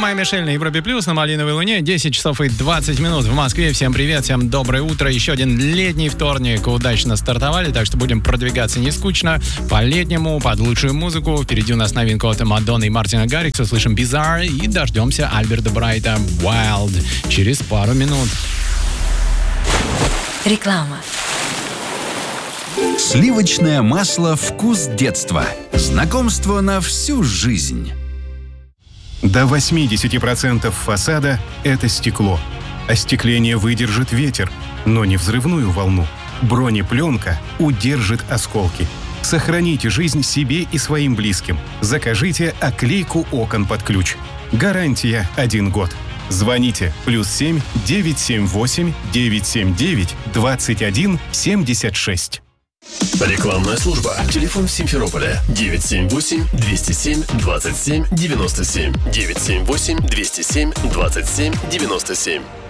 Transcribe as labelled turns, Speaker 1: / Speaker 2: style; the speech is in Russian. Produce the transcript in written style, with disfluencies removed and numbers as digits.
Speaker 1: Майя Мишель на Европе Плюс на Малиновой Луне. 10 часов и 20 минут в Москве. Всем привет, всем доброе утро. Еще один летний вторник удачно стартовали, так что будем продвигаться не скучно. По-летнему, под лучшую музыку. Впереди у нас новинка от Мадонны и Мартина Гаррикса. Услышим Bizarre и дождемся Альберта Брайта Wild через пару минут.
Speaker 2: Реклама.
Speaker 3: Сливочное масло «Вкус детства». Знакомство на всю жизнь.
Speaker 4: До 80% фасада – это стекло. Остекление выдержит ветер, но не взрывную волну. Бронепленка удержит осколки. Сохраните жизнь себе и своим близким. Закажите оклейку окон под ключ. Гарантия 1 год. Звоните +7 978 979 21 76.
Speaker 5: Рекламная служба. Телефон в Симферополе 978-207-27-97. 978-207-27-97.